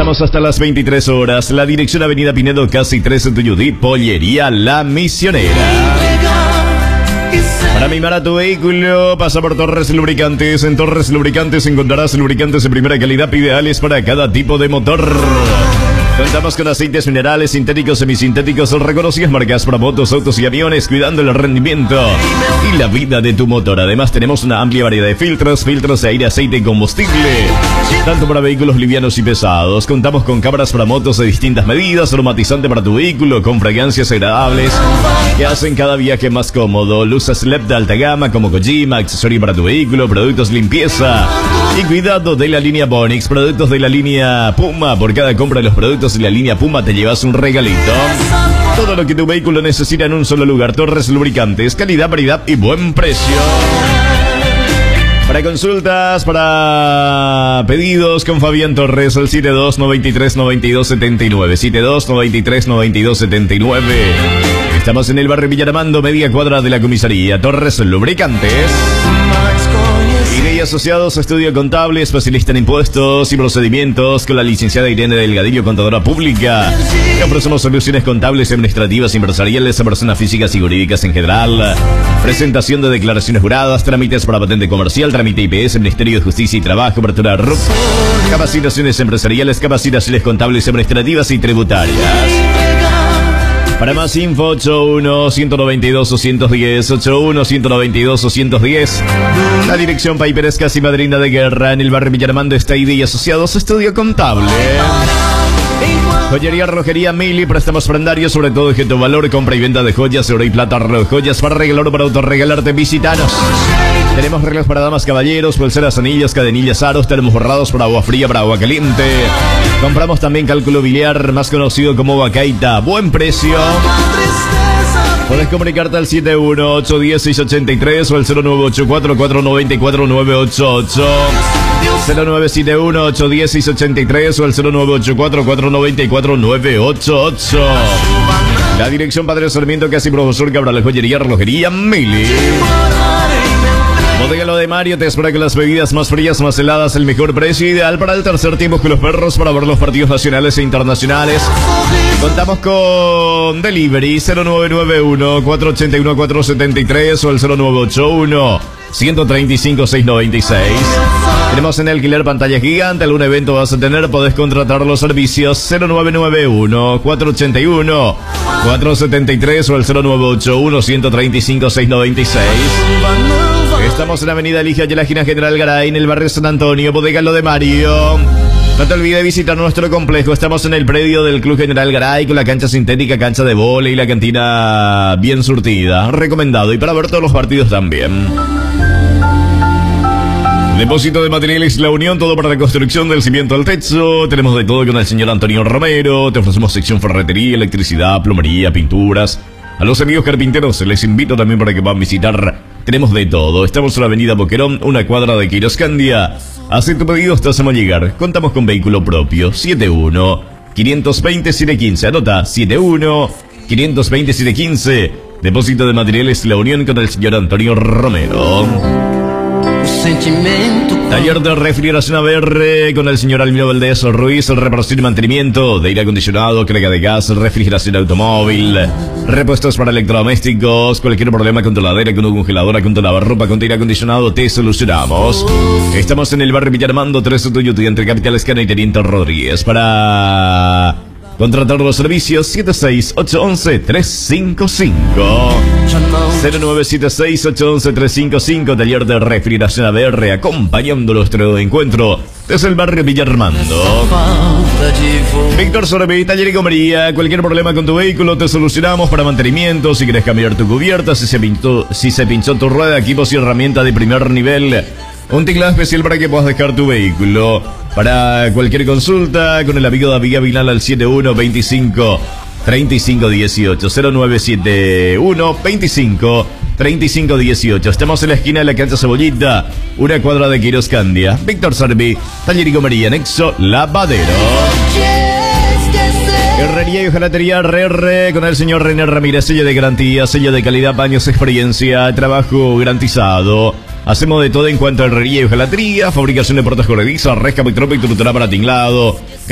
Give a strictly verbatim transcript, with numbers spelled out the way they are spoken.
Estamos hasta las veintitrés horas. La dirección Avenida Pinedo, casi trece en Tuyudí. Pollería La Misionera. Para mimar a tu vehículo, pasa por Torres Lubricantes. En Torres Lubricantes encontrarás lubricantes de primera calidad ideales para cada tipo de motor. Contamos con aceites minerales, sintéticos, semisintéticos, reconocidas marcas para motos, autos y aviones, cuidando el rendimiento y la vida de tu motor. Además, tenemos una amplia variedad de filtros, filtros de aire, aceite y combustible, tanto para vehículos livianos y pesados. Contamos con cámaras para motos de distintas medidas, aromatizante para tu vehículo, con fragancias agradables que hacen cada viaje más cómodo. Luces L E D de alta gama como Kojima, accesorio para tu vehículo, productos limpieza y cuidado de la línea Bonix, productos de la línea Puma. Por cada compra de los productos de la línea Puma te llevas un regalito. Todo lo que tu vehículo necesita en un solo lugar. Torres Lubricantes, calidad, variedad y buen precio. Para consultas, para pedidos con Fabián Torres, el siete dos nueve tres nueve dos siete nueve, siete dos nueve tres nueve dos siete nueve. Estamos en el barrio Villaramando, media cuadra de la comisaría. Torres Lubricantes. Y asociados a Estudio Contable, especialista en impuestos y procedimientos, con la licenciada Irene Delgadillo, contadora pública. Le ofrecemos soluciones contables y administrativas empresariales a personas físicas y jurídicas en general. Presentación de declaraciones juradas, trámites para patente comercial, trámite I P S, Ministerio de Justicia y Trabajo, apertura R U P, capacitaciones empresariales, capacitaciones contables, administrativas y tributarias. Para más info, ocho uno, uno nueve dos, dos uno cero, ocho uno, uno nueve dos, dos uno cero. La dirección Paiperes, casi madrina de guerra, en el barrio Villaramando, está I D y asociados a Estudio Contable. Joyería, relojería, Mili, préstamos prendarios, sobre todo de tu valor, compra y venta de joyas, oro y plata, reloj, joyas para regalar o para autorregalarte, visitanos. Tenemos relojes para damas, caballeros, pulseras, anillas, cadenillas, aros, tenemos borrados para agua fría, para agua caliente. Compramos también cálculo biliar, más conocido como Bacaita, buen precio. Podés comunicarte al siete uno, ocho uno cero, seis ocho tres o al cero nueve ocho cuatro, cuatro nueve cuatro, nueve ocho ocho. cero nueve siete uno, ocho uno cero, seis ocho tres o al cero nueve ocho cuatro, cuatro nueve cuatro, nueve ocho ocho. La dirección Padre Sarmiento, casi profesor Cabral, joyería, relojería, Mili. Bodega Lo de Mario te espera con las bebidas más frías, más heladas, el mejor precio, ideal para el tercer tiempo con los perros, para ver los partidos nacionales e internacionales. Contamos con delivery cero nueve nueve uno, cuatro ocho uno, cuatro siete tres o el cero nueve ocho uno, uno tres cinco, seis nueve seis. Tenemos en alquiler pantalla gigante, algún evento vas a tener, podés contratar los servicios cero nueve nueve uno, cuatro ocho uno, cuatro siete tres o el cero nueve ocho uno, uno tres cinco, seis nueve seis. Estamos en la avenida Elige y la esquina General Garay, en el barrio San Antonio, Bodega Lo de Mario. No te olvides visitar nuestro complejo. Estamos en el predio del Club General Garay, con la cancha sintética, cancha de vóley y la cantina bien surtida. Recomendado, y para ver todos los partidos también. Depósito de materiales La Unión, todo para la construcción del cimiento al techo. Tenemos de todo con el señor Antonio Romero. Te ofrecemos sección ferretería, electricidad, plomería, pinturas. A los amigos carpinteros les invito también para que puedan visitar. Tenemos de todo. Estamos en la avenida Boquerón, una cuadra de Quiroscandia. Haz tu pedido, te hacemos llegar. Contamos con vehículo propio. siete uno, cinco dos cero, siete uno cinco. Anota, siete uno, cinco dos cero, siete uno cinco. Depósito de materiales La Unión con el señor Antonio Romero. Taller de refrigeración A B R con el señor Almiro Valdés Ruiz, reparación y mantenimiento de aire acondicionado, carga de gas, refrigeración automóvil, repuestos para electrodomésticos, cualquier problema con tu heladera, con tu congeladora, con tu lavarropa, con tu aire acondicionado, te solucionamos. Estamos en el barrio Villaramando, tres de Tuyuti, entre Capital Escana y Teniente Rodríguez. Para contratar los servicios, siete seis ocho uno uno, tres cinco cinco. cero nueve siete seis, ocho uno uno, tres cinco cinco. Taller de refrigeración A B R, acompañando nuestro encuentro desde el barrio Villarmando. Víctor Sorbi, taller y comería. Cualquier problema con tu vehículo te solucionamos para mantenimiento. Si quieres cambiar tu cubierta, si se pinchó, si se pinchó tu rueda, equipos y herramientas de primer nivel. Un tinglado especial para que puedas dejar tu vehículo. Para cualquier consulta, con el amigo David Avilal al siete uno, veinticinco, treinta y cinco dieciocho, cero nueve siete uno, veinticinco, treinta y cinco dieciocho. Estamos en la esquina de la cancha Cebollita, una cuadra de Quiroscandia. Víctor Sarbi, taller y comería, Nexo Lavadero. Herrería y hojalatería R R con el señor René Ramírez, sello de garantía, sello de calidad, años de experiencia, trabajo garantizado. Hacemos de todo en cuanto a herrería y hojalatería, fabricación de puertas corredizas, resca, y estructura para tinglado,